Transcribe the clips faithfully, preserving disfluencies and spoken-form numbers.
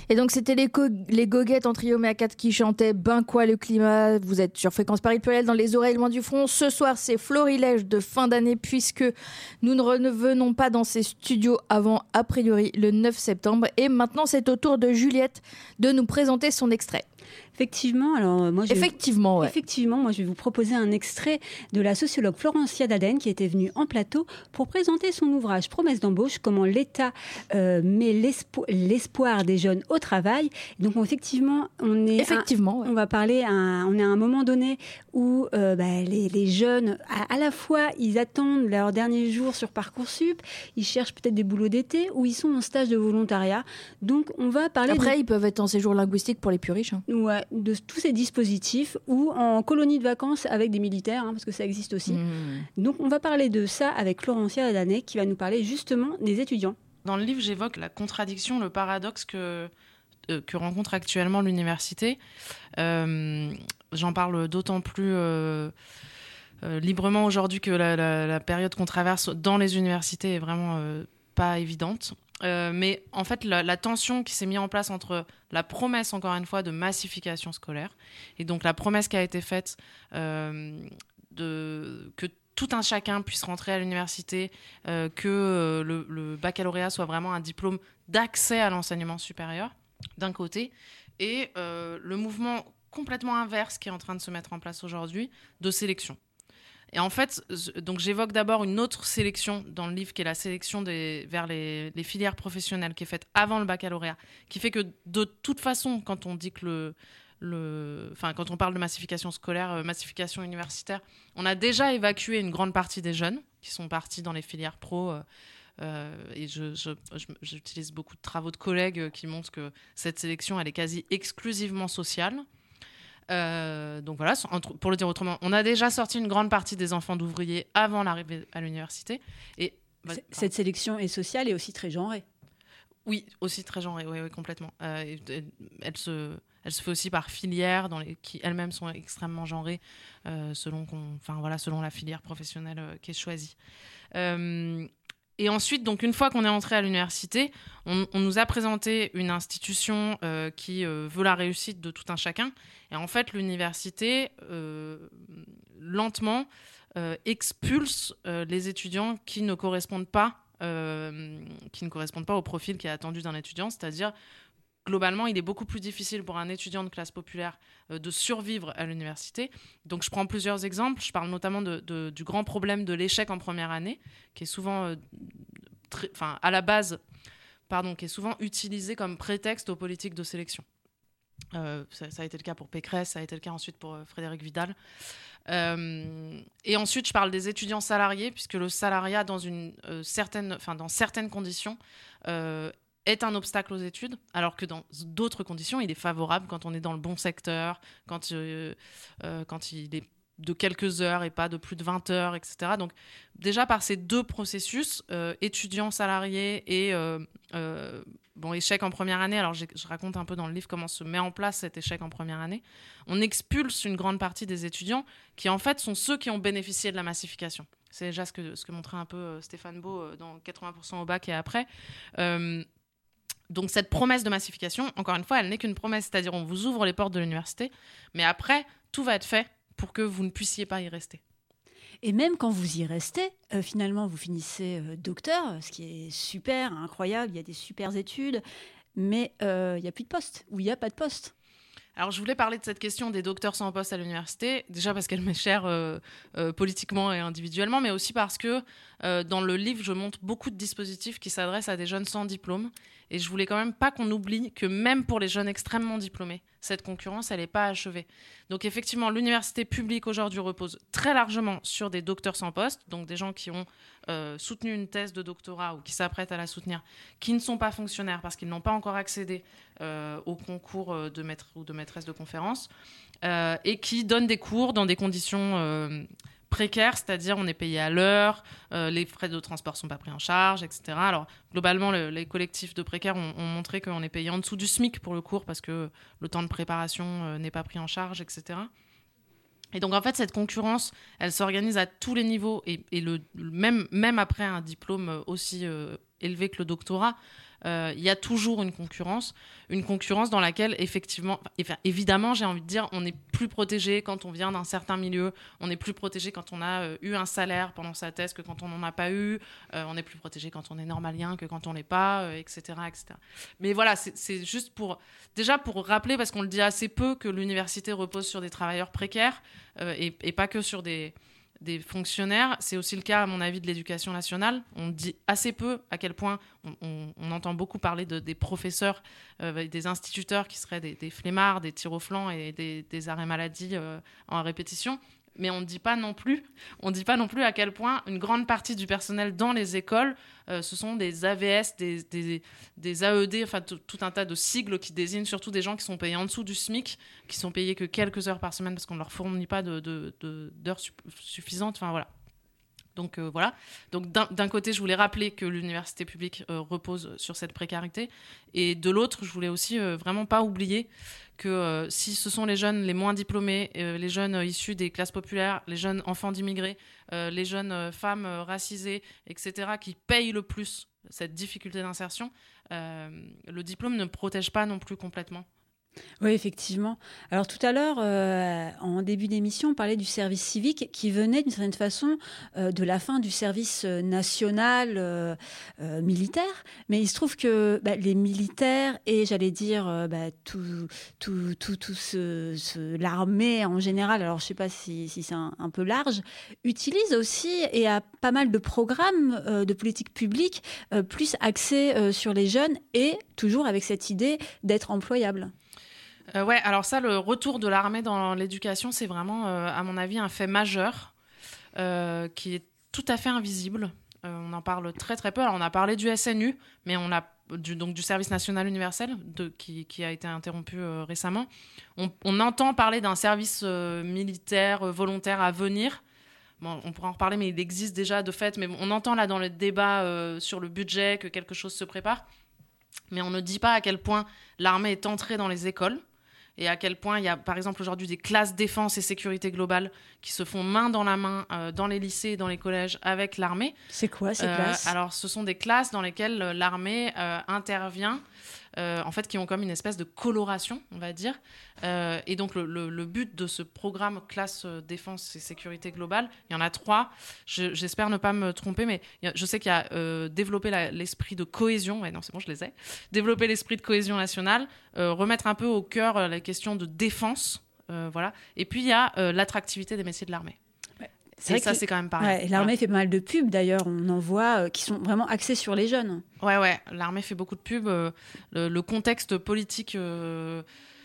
Et donc, c'était les, co- les goguettes en trio mais à quatre qui chantaient Ben quoi le climat. Vous êtes sur Fréquence Paris Pluriel dans les oreilles loin du front. Ce soir, c'est Florilège de fin d'année puisque nous ne revenons pas dans ces studios avant, a priori, le neuf septembre. Et maintenant, c'est au tour de Juliette de nous présenter son extrait. Effectivement, alors moi je vais... Effectivement, ouais. Effectivement, moi je vais vous proposer un extrait de la sociologue Florencia Dardenne qui était venue en plateau pour présenter son ouvrage Promesse d'embauche, comment l'État euh, met l'espo- l'espoir des jeunes au travail. Donc effectivement, on est effectivement, un, ouais. on va parler, à un, on est à un moment donné où euh, bah, les, les jeunes, à, à la fois, ils attendent leurs derniers jours sur Parcoursup, ils cherchent peut-être des boulots d'été ou ils sont en stage de volontariat. Donc on va parler. Après, de... ils peuvent être en séjour linguistique pour les plus riches. Hein. Ouais, de tous ces dispositifs ou en colonie de vacances avec des militaires, hein, parce que ça existe aussi. Mmh. Donc, on va parler de ça avec Florencia Dardenne qui va nous parler justement des étudiants. Dans le livre, j'évoque la contradiction, le paradoxe que, euh, que rencontre actuellement l'université. Euh, j'en parle d'autant plus euh, euh, librement aujourd'hui que la, la, la période qu'on traverse dans les universités est vraiment euh, pas évidente. Euh, mais en fait, la, la tension qui s'est mise en place entre la promesse, encore une fois, de massification scolaire, et donc la promesse qui a été faite euh, de, que tout un chacun puisse rentrer à l'université, euh, que euh, le, le baccalauréat soit vraiment un diplôme d'accès à l'enseignement supérieur, d'un côté, et euh, le mouvement complètement inverse qui est en train de se mettre en place aujourd'hui, de sélection. Et en fait, donc j'évoque d'abord une autre sélection dans le livre, qui est la sélection des, vers les, les filières professionnelles, qui est faite avant le baccalauréat, qui fait que de toute façon, quand on dit que le, le, enfin, quand on parle de massification scolaire, euh, massification universitaire, on a déjà évacué une grande partie des jeunes qui sont partis dans les filières pro. Euh, euh, et je, je, je, j'utilise beaucoup de travaux de collègues qui montrent que cette sélection, elle est quasi exclusivement sociale. Euh, donc voilà, pour le dire autrement, on a déjà sorti une grande partie des enfants d'ouvriers avant l'arrivée à l'université. Et bah, cette sélection est sociale et aussi très genrée. Oui, aussi très genrée, oui, oui, complètement. Euh, elle, se, elle se fait aussi par filières dans les, qui elles-mêmes sont extrêmement genrées euh, selon, qu'on, enfin, voilà, selon la filière professionnelle euh, qui est choisie. Euh, Et ensuite, donc, une fois qu'on est entré à l'université, on, on nous a présenté une institution euh, qui euh, veut la réussite de tout un chacun. Et en fait, l'université, euh, lentement, euh, expulse euh, les étudiants qui ne correspondent pas, euh, qui ne correspondent pas au profil qui est attendu d'un étudiant. C'est-à-dire, globalement, il est beaucoup plus difficile pour un étudiant de classe populaire euh, de survivre à l'université. Donc, je prends plusieurs exemples. Je parle notamment de, de, du grand problème de l'échec en première année, qui est souvent, euh, très, enfin, à la base, pardon, qui est souvent utilisé comme prétexte aux politiques de sélection. Euh, ça, ça a été le cas pour Pécresse, ça a été le cas ensuite pour euh, Frédérique Vidal. Euh, et ensuite, je parle des étudiants salariés, puisque le salariat, dans, une, euh, certaine, enfin, dans certaines conditions, euh, est un obstacle aux études, alors que dans d'autres conditions, il est favorable quand on est dans le bon secteur, quand, euh, euh, quand il est de quelques heures et pas de plus de vingt heures, et cetera. Donc déjà, par ces deux processus, euh, étudiants, salariés et euh, euh, bon, échec en première année, alors je raconte un peu dans le livre comment se met en place cet échec en première année, on expulse une grande partie des étudiants qui, en fait, sont ceux qui ont bénéficié de la massification. C'est déjà ce que, ce que montrait un peu Stéphane Beau dans quatre-vingts pour cent au bac et après. Euh, Donc cette promesse de massification, encore une fois, elle n'est qu'une promesse, c'est-à-dire on vous ouvre les portes de l'université, mais après, tout va être fait pour que vous ne puissiez pas y rester. Et même quand vous y restez, euh, finalement, vous finissez euh, docteur, ce qui est super, incroyable, il y a des super études, mais euh, il n'y a plus de poste, ou il n'y a pas de poste. Alors, je voulais parler de cette question des docteurs sans poste à l'université, déjà parce qu'elle m'est chère euh, euh, politiquement et individuellement, mais aussi parce que euh, dans le livre, je montre beaucoup de dispositifs qui s'adressent à des jeunes sans diplôme. Et je voulais quand même pas qu'on oublie que même pour les jeunes extrêmement diplômés, cette concurrence, elle n'est pas achevée. Donc effectivement, l'université publique aujourd'hui repose très largement sur des docteurs sans poste, donc des gens qui ont euh, soutenu une thèse de doctorat ou qui s'apprêtent à la soutenir, qui ne sont pas fonctionnaires parce qu'ils n'ont pas encore accédé euh, au concours de maître ou de maîtresse de conférence, euh, et qui donnent des cours dans des conditions euh, précaires, c'est-à-dire on est payé à l'heure, euh, les frais de transport ne sont pas pris en charge, et cetera. Alors, globalement, le, les collectifs de précaires ont, ont montré qu'on est payé en dessous du SMIC pour le cours parce que le temps de préparation euh, n'est pas pris en charge, et cetera. Et donc, en fait, cette concurrence, elle s'organise à tous les niveaux et, et le, même, même après un diplôme aussi euh, élevé que le doctorat, euh, il y a toujours une concurrence, une concurrence dans laquelle, effectivement, enfin, évidemment, j'ai envie de dire, on est plus protégé quand on vient d'un certain milieu, on est plus protégé quand on a euh, eu un salaire pendant sa thèse que quand on n'en a pas eu, euh, on est plus protégé quand on est normalien que quand on l'est pas, euh, et cetera, et cetera. Mais voilà, c'est, c'est juste pour, déjà pour rappeler, parce qu'on le dit assez peu, que l'université repose sur des travailleurs précaires euh, et, et pas que sur des... des fonctionnaires. C'est aussi le cas, à mon avis, de l'éducation nationale. On dit assez peu à quel point on, on, on entend beaucoup parler de, des professeurs, euh, des instituteurs qui seraient des, des flemmards, des tirs au flanc et des, des arrêts maladie euh, en répétition. Mais on ne dit pas non plus, on dit pas non plus à quel point une grande partie du personnel dans les écoles, euh, ce sont des A V S, des, des, des A E D, enfin t- tout un tas de sigles qui désignent surtout des gens qui sont payés en dessous du SMIC, qui sont payés que quelques heures par semaine parce qu'on ne leur fournit pas de, de, de, d'heures su- suffisantes. Enfin voilà. Donc euh, voilà. Donc d'un, d'un côté, je voulais rappeler que l'université publique euh, repose sur cette précarité, et de l'autre, je voulais aussi euh, vraiment pas oublier que euh, si ce sont les jeunes les moins diplômés, euh, les jeunes euh, issus des classes populaires, les jeunes enfants d'immigrés, euh, les jeunes euh, femmes euh, racisées, et cetera, qui payent le plus cette difficulté d'insertion, euh, le diplôme ne protège pas non plus complètement. Oui, effectivement. Alors tout à l'heure, euh, en début d'émission, on parlait du service civique qui venait d'une certaine façon euh, de la fin du service national euh, euh, militaire. Mais il se trouve que bah, les militaires et, j'allais dire, euh, bah, tout, tout, tout, tout ce, ce, l'armée en général, alors je ne sais pas si, si c'est un, un peu large, utilisent aussi et a pas mal de programmes euh, de politique publique euh, plus axés euh, sur les jeunes et toujours avec cette idée d'être employable. Euh, ouais, alors ça, le retour de l'armée dans l'éducation, c'est vraiment, euh, à mon avis, un fait majeur euh, qui est tout à fait invisible. Euh, on en parle très très peu. Alors, on a parlé du S N U, mais on a du, donc du service national universel de, qui, qui a été interrompu euh, récemment. On, on entend parler d'un service euh, militaire euh, volontaire à venir. Bon, on pourra en reparler, mais il existe déjà de fait. Mais on entend là dans le débat euh, sur le budget que quelque chose se prépare. Mais on ne dit pas à quel point l'armée est entrée dans les écoles. Et à quel point il y a, par exemple, aujourd'hui des classes défense et sécurité globale qui se font main dans la main euh, dans les lycées et dans les collèges avec l'armée. C'est quoi ces euh, classes ? Alors, ce sont des classes dans lesquelles l'armée euh, intervient, euh, en fait, qui ont comme une espèce de coloration, on va dire. Euh, et donc, le, le, le but de ce programme classe euh, défense et sécurité globale, il y en a trois. Je, j'espère ne pas me tromper, mais a, je sais qu'il y a euh, développé la, l'esprit de cohésion. Ouais, non, c'est bon, je les ai. Développer l'esprit de cohésion nationale, euh, remettre un peu au cœur euh, la question de défense, euh, voilà. Et puis, il y a euh, l'attractivité des métiers de l'armée. C'est et ça, c'est quand même pareil. Ouais, l'armée ouais. fait pas mal de pubs, d'ailleurs. On en voit euh, qui sont vraiment axés sur les jeunes. Ouais, ouais. L'armée fait beaucoup de pubs. Euh, le, le contexte politique... Euh,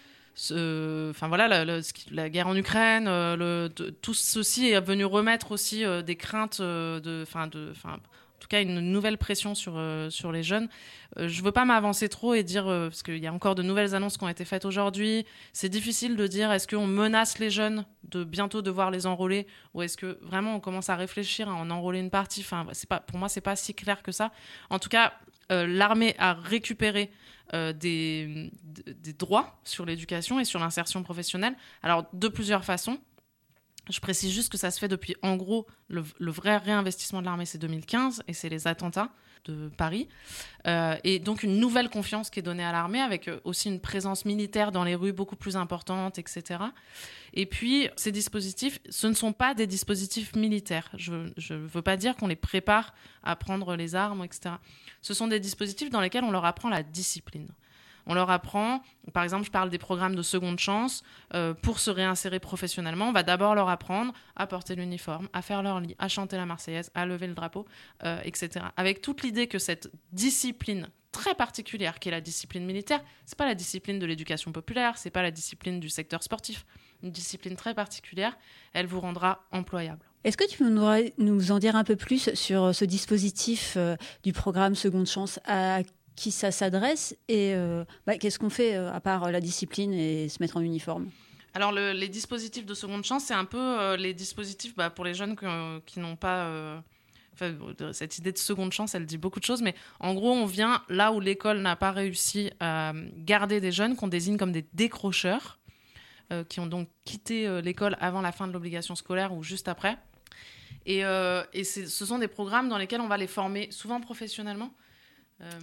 enfin voilà, la, la, la guerre en Ukraine, euh, le, de, tout ceci est venu remettre aussi euh, des craintes, euh, de, enfin, de, enfin, en tout cas une nouvelle pression sur, euh, sur les jeunes. Euh, je veux pas m'avancer trop et dire, euh, parce qu'il y a encore de nouvelles annonces qui ont été faites aujourd'hui, c'est difficile de dire est-ce qu'on menace les jeunes de bientôt devoir les enrôler ou est-ce que vraiment on commence à réfléchir à en enrôler une partie. Enfin, c'est pas, pour moi, c'est pas si clair que ça. En tout cas, euh, l'armée a récupéré Euh, des, des droits sur l'éducation et sur l'insertion professionnelle. Alors, de plusieurs façons. Je précise juste que ça se fait depuis, en gros, le, le vrai réinvestissement de l'armée, c'est deux mille quinze, et c'est les attentats de Paris. Euh, et donc, une nouvelle confiance qui est donnée à l'armée, avec aussi une présence militaire dans les rues beaucoup plus importante, et cetera. Et puis, ces dispositifs, ce ne sont pas des dispositifs militaires. Je ne veux pas dire qu'on les prépare à prendre les armes, et cetera. Ce sont des dispositifs dans lesquels on leur apprend la discipline. On leur apprend, par exemple, je parle des programmes de seconde chance, euh, pour se réinsérer professionnellement, on va d'abord leur apprendre à porter l'uniforme, à faire leur lit, à chanter la Marseillaise, à lever le drapeau, euh, et cetera. Avec toute l'idée que cette discipline très particulière, qui est la discipline militaire, c'est pas la discipline de l'éducation populaire, c'est pas la discipline du secteur sportif. Une discipline très particulière, elle vous rendra employable. Est-ce que tu peux nous, nous en dire un peu plus sur ce dispositif euh, du programme Seconde Chance, à qui ça s'adresse et euh, bah, qu'est-ce qu'on fait euh, à part la discipline et se mettre en uniforme ? Alors, le, les dispositifs de seconde chance, c'est un peu euh, les dispositifs bah, pour les jeunes que, qui n'ont pas... Euh, enfin, cette idée de seconde chance, elle dit beaucoup de choses, mais en gros, on vient là où l'école n'a pas réussi à garder des jeunes qu'on désigne comme des décrocheurs, euh, qui ont donc quitté euh, l'école avant la fin de l'obligation scolaire ou juste après. Et, euh, et c'est, ce sont des programmes dans lesquels on va les former souvent professionnellement. Euh,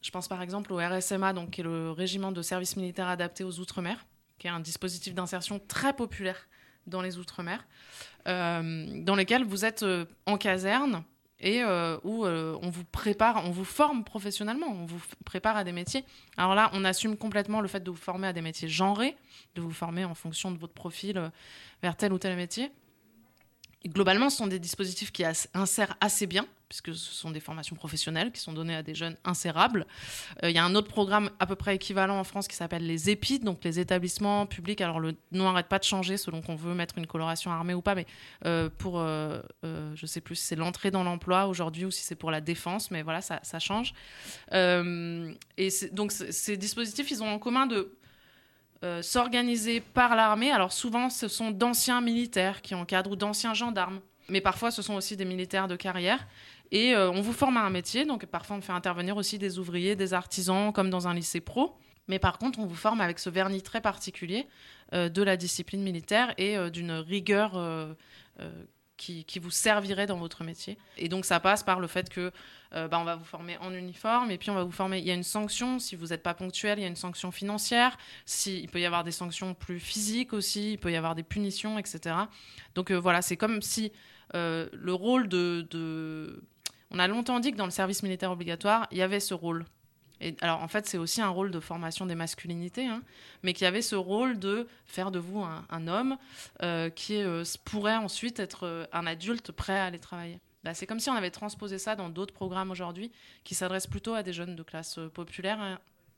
Je pense par exemple au R S M A, donc, qui est le régiment de service militaire adapté aux Outre-mer, qui est un dispositif d'insertion très populaire dans les Outre-mer, euh, dans lesquels vous êtes euh, en caserne et euh, où euh, on vous prépare, on vous forme professionnellement, on vous f- prépare à des métiers. Alors là, on assume complètement le fait de vous former à des métiers genrés, de vous former en fonction de votre profil euh, vers tel ou tel métier. Et globalement, ce sont des dispositifs qui as- insèrent assez bien, puisque ce sont des formations professionnelles qui sont données à des jeunes insérables. Il euh, y a un autre programme à peu près équivalent en France qui s'appelle les EPID, donc les établissements publics. Alors le nom n'arrête pas de changer selon qu'on veut mettre une coloration armée ou pas, mais euh, pour, euh, euh, je ne sais plus si c'est l'entrée dans l'emploi aujourd'hui ou si c'est pour la défense, mais voilà, ça, ça change. Euh, et c'est, donc c- ces dispositifs, ils ont en commun de Euh, s'organiser par l'armée. Alors souvent, ce sont d'anciens militaires qui encadrent ou d'anciens gendarmes. Mais parfois, ce sont aussi des militaires de carrière. Et euh, on vous forme à un métier. Donc parfois, on fait intervenir aussi des ouvriers, des artisans, comme dans un lycée pro. Mais par contre, on vous forme avec ce vernis très particulier euh, de la discipline militaire et euh, d'une rigueur euh, euh, qui, qui vous servirait dans votre métier. Et donc, ça passe par le fait que euh, bah, on va vous former en uniforme et puis on va vous former. Il y a une sanction si vous n'êtes pas ponctuel, il y a une sanction financière. Si, il peut y avoir des sanctions plus physiques aussi, il peut y avoir des punitions, et cetera. Donc euh, voilà, c'est comme si euh, le rôle de, de... On a longtemps dit que dans le service militaire obligatoire, il y avait ce rôle. Et alors, en fait, c'est aussi un rôle de formation des masculinités, hein, mais qu'il y avait ce rôle de faire de vous un, un homme euh, qui euh, pourrait ensuite être euh, un adulte prêt à aller travailler. Là, c'est comme si on avait transposé ça dans d'autres programmes aujourd'hui qui s'adressent plutôt à des jeunes de classe euh, populaire, hein,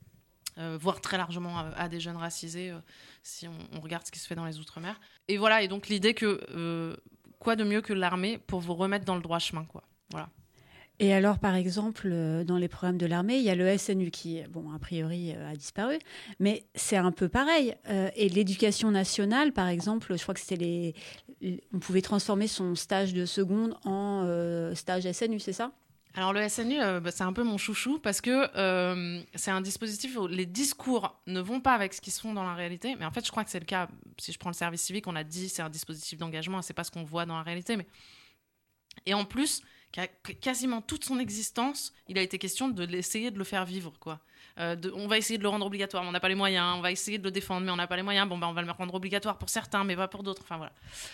euh, voire très largement à, à des jeunes racisés, euh, si on, on regarde ce qui se fait dans les Outre-mer. Et voilà, et donc l'idée que euh, quoi de mieux que l'armée pour vous remettre dans le droit chemin, quoi. Voilà. Et alors, par exemple, euh, dans les programmes de l'armée, il y a le S N U qui, bon, a priori, euh, a disparu, mais c'est un peu pareil. Euh, et l'éducation nationale, par exemple, je crois que c'était les, les- on pouvait transformer son stage de seconde en euh, stage S N U, c'est ça ? Alors le S N U, euh, bah, c'est un peu mon chouchou parce que euh, c'est un dispositif où les discours ne vont pas avec ce qui se font dans la réalité. Mais en fait, je crois que c'est le cas. Si je prends le service civique, on a dit c'est un dispositif d'engagement, c'est pas ce qu'on voit dans la réalité. Mais... Et en plus, quasiment toute son existence, il a été question de l'essayer de le faire vivre, quoi. Euh, de, on va essayer de le rendre obligatoire, mais on n'a pas les moyens. On va essayer de le défendre, mais on n'a pas les moyens. Bon, ben, on va le rendre obligatoire pour certains, mais pas pour d'autres. Enfin, voilà.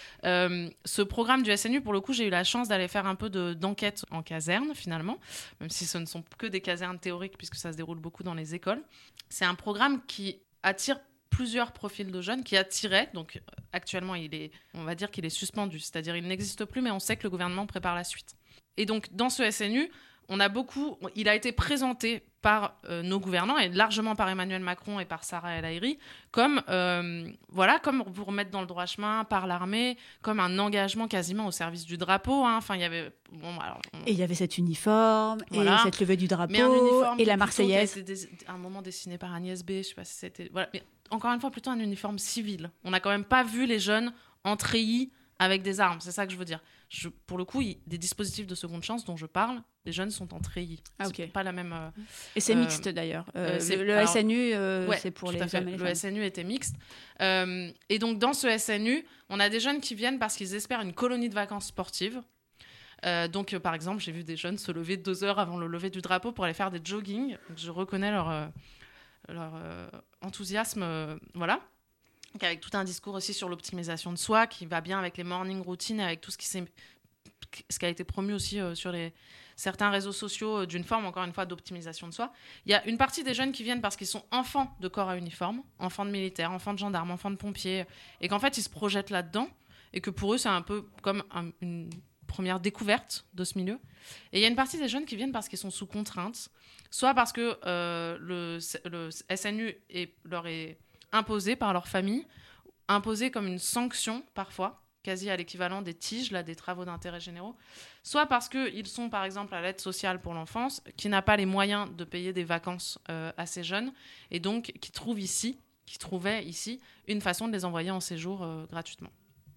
Euh, ce programme du S N U, pour le coup, j'ai eu la chance d'aller faire un peu de, d'enquête en caserne, finalement, même si ce ne sont que des casernes théoriques, puisque ça se déroule beaucoup dans les écoles. C'est un programme qui attire plusieurs profils de jeunes, qui attiraient. Donc, actuellement, il est, on va dire qu'il est suspendu, c'est-à-dire il n'existe plus, mais on sait que le gouvernement prépare la suite. Et donc, dans ce S N U, on a beaucoup, il a été présenté par euh, nos gouvernants et largement par Emmanuel Macron et par Sarah El Haïry comme, euh, voilà, comme vous remettre dans le droit chemin par l'armée, comme un engagement quasiment au service du drapeau. Hein. Enfin, il y avait, bon, alors, on... Et il y avait cet uniforme, voilà. Et cette levée du drapeau, mais un uniforme et la Marseillaise. Qui a été des... un moment dessiné par Agnès B, je sais pas si c'était... Voilà. Mais encore une fois, plutôt un uniforme civil. On n'a quand même pas vu les jeunes en treillis avec des armes, c'est ça que je veux dire. Je, pour le coup, il, des dispositifs de seconde chance dont je parle, les jeunes sont en treillis. Ah, okay. C'est pas la même. Euh, et c'est euh, mixte d'ailleurs. Euh, euh, le le alors, S N U, euh, ouais, c'est pour les hommes et les femmes. Le S N U était mixte. Euh, et donc, dans ce S N U, on a des jeunes qui viennent parce qu'ils espèrent une colonie de vacances sportives. Euh, donc, euh, par exemple, j'ai vu des jeunes se lever deux heures avant le lever du drapeau pour aller faire des joggings. Donc, je reconnais leur, euh, leur euh, enthousiasme. Euh, voilà. Donc, avec tout un discours aussi sur l'optimisation de soi qui va bien avec les morning routines, avec tout ce qui, s'est, ce qui a été promu aussi euh, sur les, certains réseaux sociaux euh, d'une forme, encore une fois, d'optimisation de soi. Il y a une partie des jeunes qui viennent parce qu'ils sont enfants de corps à uniforme, enfants de militaires, enfants de gendarmes, enfants de pompiers, et qu'en fait, ils se projettent là-dedans, et que pour eux, c'est un peu comme un, une première découverte de ce milieu. Et il y a une partie des jeunes qui viennent parce qu'ils sont sous contrainte, soit parce que euh, le, le S N U est, leur est imposé par leur famille, imposé comme une sanction parfois, quasi à l'équivalent des T I G, là, des travaux d'intérêt généraux, soit parce qu'ils sont par exemple à l'aide sociale pour l'enfance, qui n'a pas les moyens de payer des vacances euh, à ces jeunes, et donc qui trouvent ici, qui trouvaient ici une façon de les envoyer en séjour euh, gratuitement.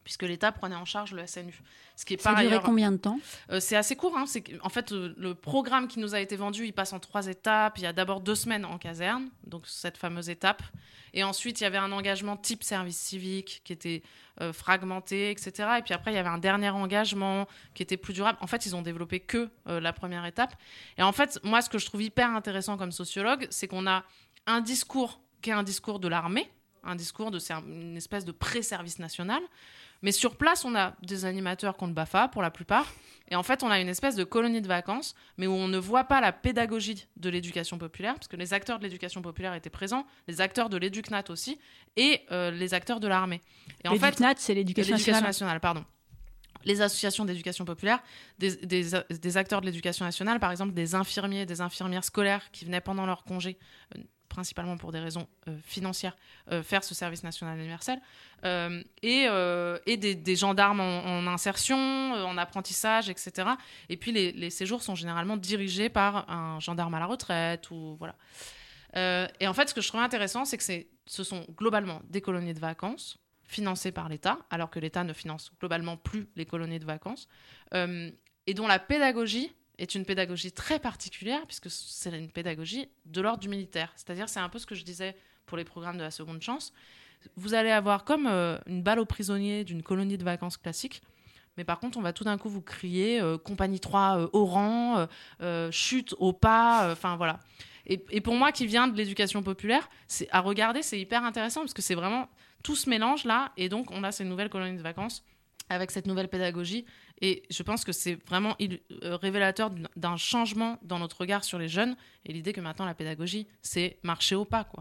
puisque l'État prenait en charge le S N U. Ce qui est Ça par a duré ailleurs, combien de temps ? euh, C'est assez court. Hein, c'est que, en fait, euh, le programme qui nous a été vendu, il passe en trois étapes. Il y a d'abord deux semaines en caserne, donc cette fameuse étape. Et ensuite, il y avait un engagement type service civique qui était euh, fragmenté, et cetera. Et puis après, il y avait un dernier engagement qui était plus durable. En fait, ils ont développé que euh, la première étape. Et en fait, moi, ce que je trouve hyper intéressant comme sociologue, c'est qu'on a un discours qui est un discours de l'armée, un discours de une espèce de pré-service national. Mais sur place, on a des animateurs qui ont le B A F A pour la plupart. Et en fait, on a une espèce de colonie de vacances, mais où on ne voit pas la pédagogie de l'éducation populaire, parce que les acteurs de l'éducation populaire étaient présents, les acteurs de l'Éducnat aussi, et euh, les acteurs de l'armée. Et en fait, L'Éducnat, c'est l'éducation nationale. nationale. Pardon. Les associations d'éducation populaire, des, des, des acteurs de l'éducation nationale, par exemple des infirmiers, des infirmières scolaires qui venaient pendant leur congé, euh, principalement pour des raisons euh, financières, euh, faire ce service national universel, euh, et, euh, et des, des gendarmes en, en insertion, euh, en apprentissage, et cetera. Et puis les, les séjours sont généralement dirigés par un gendarme à la retraite, ou voilà. Euh, et en fait, ce que je trouvais intéressant, c'est que c'est, ce sont globalement des colonies de vacances financées par l'État, alors que l'État ne finance globalement plus les colonies de vacances, euh, et dont la pédagogie est une pédagogie très particulière, puisque c'est une pédagogie de l'ordre du militaire. C'est-à-dire, c'est un peu ce que je disais pour les programmes de la seconde chance. Vous allez avoir comme euh, une balle aux prisonniers d'une colonie de vacances classique, mais par contre, on va tout d'un coup vous crier euh, compagnie trois euh, au rang, euh, euh, chute au pas, enfin euh, voilà. Et, et pour moi, qui vient de l'éducation populaire, c'est, à regarder, c'est hyper intéressant, parce que c'est vraiment tout ce mélange-là, et donc on a ces nouvelles colonies de vacances avec cette nouvelle pédagogie. Et je pense que c'est vraiment il, euh, révélateur d'un changement dans notre regard sur les jeunes, et l'idée que maintenant la pédagogie, c'est marcher au pas, quoi.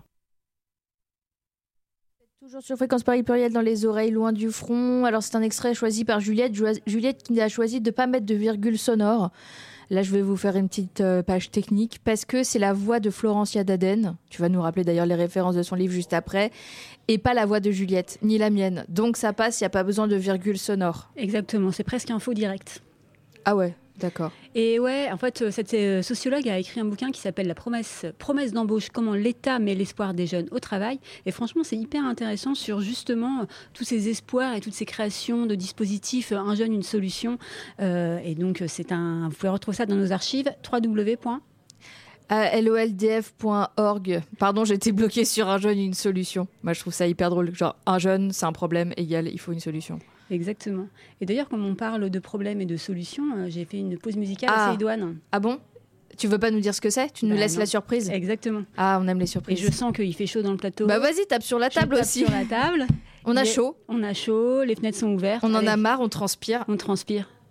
Toujours sur Fréquence Paris Pluriel dans les oreilles, loin du front. Alors c'est un extrait choisi par Juliette. Jo- Juliette qui a choisi de ne pas mettre de virgule sonore. Là, je vais vous faire une petite euh, page technique parce que c'est la voix de Florencia Dardenne. Tu vas nous rappeler d'ailleurs les références de son livre juste après. Et pas la voix de Juliette, ni la mienne. Donc ça passe, il n'y a pas besoin de virgule sonore. Exactement, c'est presque info direct. Ah ouais, d'accord. Et ouais, en fait, cette euh, sociologue a écrit un bouquin qui s'appelle La promesse, promesse d'embauche, comment l'État met l'espoir des jeunes au travail. Et franchement, c'est hyper intéressant sur justement euh, tous ces espoirs et toutes ces créations de dispositifs, euh, un jeune, une solution. Euh, et donc, c'est un, vous pouvez retrouver ça dans nos archives, w w w point loldf point org. Pardon, j'étais bloquée sur un jeune, une solution. Moi, je trouve ça hyper drôle. Genre, un jeune, c'est un problème, égal, il faut une solution. Exactement. Et d'ailleurs, comme on parle de problèmes et de solutions, euh, j'ai fait une pause musicale Ah. à Cédouane. Ah bon ? Tu veux pas nous dire ce que c'est ? Tu nous Bah laisses non. la surprise ? Exactement. Ah, on aime les Et surprises. je sens qu'il fait chaud dans le plateau. Bah vas-y, tape sur la Je table tape aussi. sur la table. On a Mais chaud, On a chaud, les fenêtres sont ouvertes. on en Allez, a marre, on transpire. On transpire.